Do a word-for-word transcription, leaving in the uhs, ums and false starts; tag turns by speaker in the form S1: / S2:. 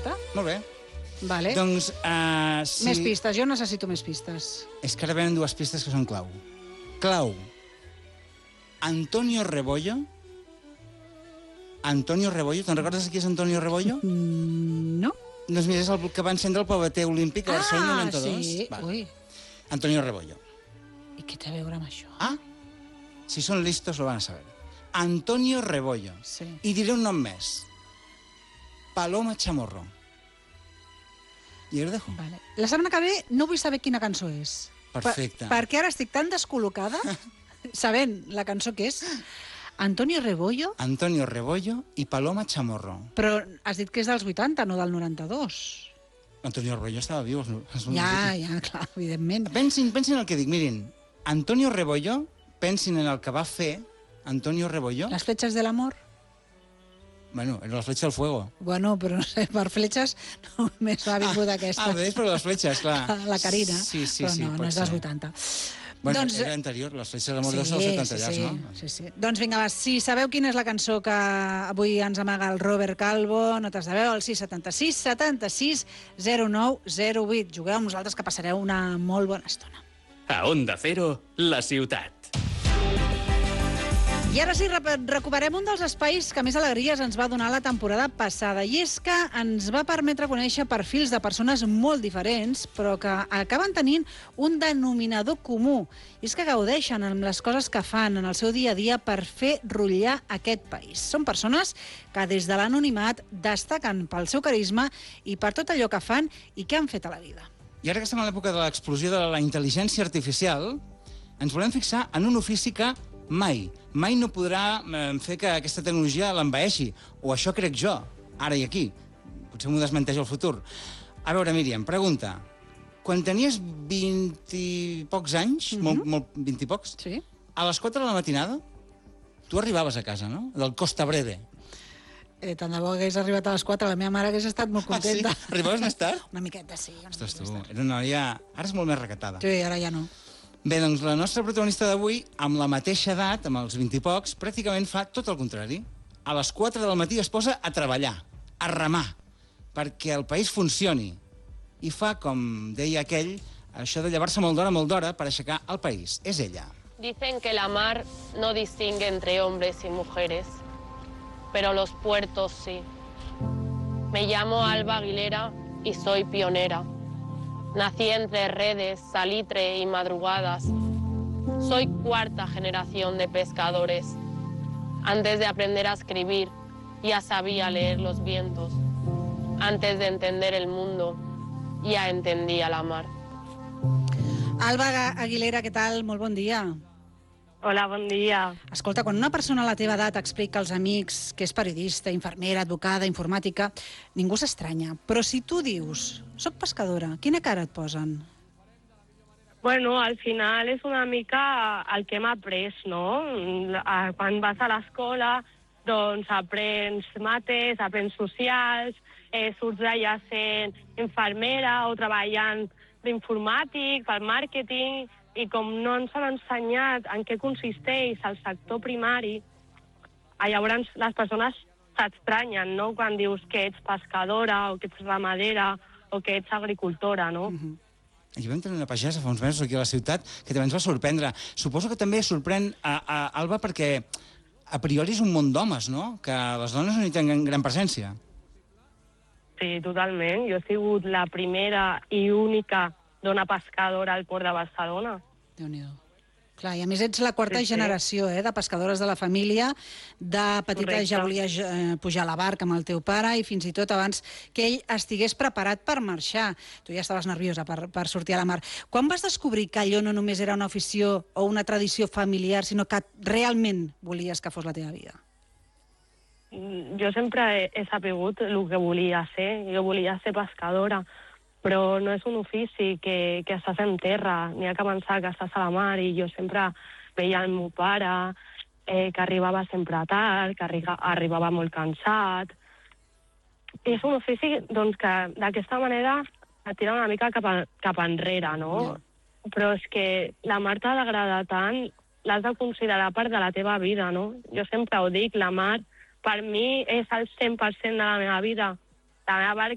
S1: està.
S2: Molt bé.
S1: Vale.
S2: Doncs, uh, si...
S1: Més pistes, jo necessito més pistes.
S2: És que ara venen dues pistes que són clau. Clau. Antonio Rebollo. Antonio Rebollo. Te'n recordes qui és Antonio Rebollo?
S1: Mm, no.
S2: Doncs mira, és el que va encendre el pavete olímpic a Barcelona
S1: Ah,
S2: noranta-dos.
S1: sí.
S2: Vale.
S1: Ui.
S2: Antonio Rebollo.
S1: I què té a veure amb això?
S2: Ah, si són listos lo van a saber. Antonio Rebollo.
S1: Sí.
S2: I diré un nom més. Paloma Chamorro. I ho dejo.
S1: Vale. La setmana que ve no vull saber quina cançó és.
S2: Perfecte.
S1: Per, perquè ara estic tan descol·locada, sabent la cançó que és, Antonio Rebollo,
S2: Antonio Rebollo i Paloma Chamorro.
S1: però has dit que és dels vuitanta, no del noranta-dos.
S2: Antonio Rebollo estava viu. Els, els
S1: Ja, ja, clar, evidentment.
S2: Pensin, pensin en el que dic. Mirin, Antonio Rebollo, pensin en el que va fer Antonio Rebollo.
S1: Les fletxes de l'amor?
S2: Bueno, era la fletxa del fuego.
S1: Bueno, però no sé, per fletxes només m'ha vingut aquesta.
S2: Ah, ves, però les fletxes, clar.
S1: La Carina.
S2: Sí, sí,
S1: però
S2: sí,
S1: no,
S2: pot
S1: no és dels
S2: ser.
S1: vuitanta.
S2: Bueno,
S1: doncs,
S2: era anterior, les fletxes de l'amor
S1: sí,
S2: deu ser dels setanta
S1: sí,
S2: ja,
S1: sí,
S2: no?
S1: sí, sí. Doncs vinga, va, si sabeu quina és la cançó que avui ens amaga el Robert Calvo, notes de veu al sis setanta sis setanta sis zero nou zero vuit. Jugueu amb nosaltres, que passareu una molt bona estona.
S3: A Onda Cero, la ciutat.
S1: I ara sí, recuperem un dels espais que més alegries ens va donar la temporada passada, i és que ens va permetre conèixer perfils de persones molt diferents, però que acaben tenint un denominador comú, i és que gaudeixen amb les coses que fan en el seu dia a dia per fer rotllar aquest país. Són persones que des de l'anonimat destaquen pel seu carisma i per tot allò que fan i que han fet a la vida.
S2: I ara que estem a l'època de l'explosió de la intel·ligència artificial, ens volem fixar en un ofici que mai, mai no podrà fer que aquesta tecnologia l'envaeixi. O això crec jo, ara i aquí. Potser m'ho desmenteix el futur. A veure, Míriam, pregunta. Quan tenies vint i pocs anys, mm-hmm. molt, molt, vint i pocs,
S1: sí.
S2: A les quatre de la matinada, tu arribaves a casa, no? Del Costa Breve.
S1: Eh, tant de bo hagués arribat a les quatre, la meva mare hagués estat molt contenta.
S2: Ah, sí? Arribaves més tard?
S1: Una miqueta, sí. Una
S2: Ostres,
S1: miqueta
S2: tu, era una noia... Ara és molt més recatada.
S1: Sí, ara ja no.
S2: Bé, doncs la nostra protagonista d'avui, amb la mateixa edat, amb els vint i pocs, pràcticament fa tot el contrari. A les quatre del matí es posa a treballar, a remar, perquè el país funcioni. I fa, com deia aquell, això de llevar-se molt d'hora, molt d'hora, per aixecar el país. És ella.
S4: Dicen que la mar no distingue entre hombres y mujeres, pero los puertos sí. Me llamo Alba Aguilera y soy pionera. Nací entre redes, salitre y madrugadas. Soy cuarta generación de pescadores. Antes de aprender a escribir, ya sabía leer los vientos. Antes de entender el mundo, ya entendía la mar.
S1: Alba Aguilera, què tal? Molt bon dia.
S5: Hola, bon dia.
S1: Escolta, quan una persona a la teva edat explica als amics que és periodista, infermera, advocada, informàtica, ningú s'estranya. Però si tu dius, soc pescadora, quina cara et posen?
S5: Bueno, al final és una mica el que hem après, no? Quan vas a l'escola, doncs aprens mates, aprens socials, eh, surts d'allà sent infermera o treballant d'informàtic, pel màrqueting, i com no ens han ensenyat en què consisteix el sector primari, llavors les persones s'estranyen, no?, quan dius que ets pescadora o que ets ramadera o que ets agricultora, no?
S1: Mm-hmm.
S2: Aquí vam tenir una pagesa fa uns mesos aquí a la ciutat que també ens va sorprendre. Suposo que també sorprèn a, a Alba perquè a priori és un món d'homes, no?, que les dones no hi tenen gran presència.
S5: Sí, totalment. Jo he sigut la primera i única dona pescadora al Port de Barcelona.
S1: Déu-n'hi-do. Clar, i a més ets la quarta
S5: Sí, sí.
S1: generació eh, de pescadores de la família. De petita
S5: Correcte.
S1: ja volies eh, pujar a la barca amb el teu pare i fins i tot abans que ell estigués preparat per marxar. Tu ja estaves nerviosa per, per sortir a la mar. Quan vas descobrir que allò no només era una afició o una tradició familiar, sinó que realment volies que fos la teva vida?
S5: Jo sempre he, he sabut el que volia ser. Jo volia ser pescadora, però no és un ofici que, que estàs en terra, n'hi ha que pensar que estàs a la mar, i jo sempre veia el meu pare, eh, que arribava sempre tard, que arri arribava molt cansat. I és un ofici doncs, que d'aquesta manera et tira una mica cap, a, cap enrere, no?
S1: Ja.
S5: Però és que la mar t'ha d'agradar tant, l'has de considerar part de la teva vida, no? Jo sempre ho dic, la mar per mi és el cent per cent de la meva vida. La meva,